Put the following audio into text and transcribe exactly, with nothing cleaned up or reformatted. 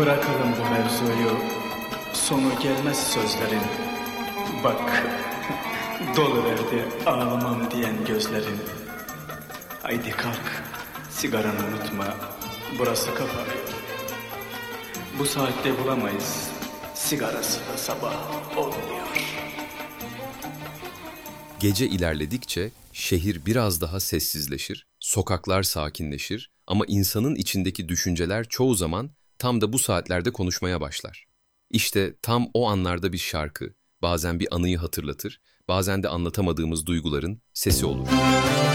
Bırakalım bu mevzuyu, sonu gelmez sözlerin. Bak, doluverdi ağlamam diyen gözlerin. Haydi kalk, sigaranı unutma, burası kapanıyor. Bu saatte bulamayız, sigarası da sabah olmuyor. Gece ilerledikçe şehir biraz daha sessizleşir, sokaklar sakinleşir ama insanın içindeki düşünceler çoğu zaman tam da bu saatlerde konuşmaya başlar. İşte tam o anlarda bir şarkı, bazen bir anıyı hatırlatır, bazen de anlatamadığımız duyguların sesi olur.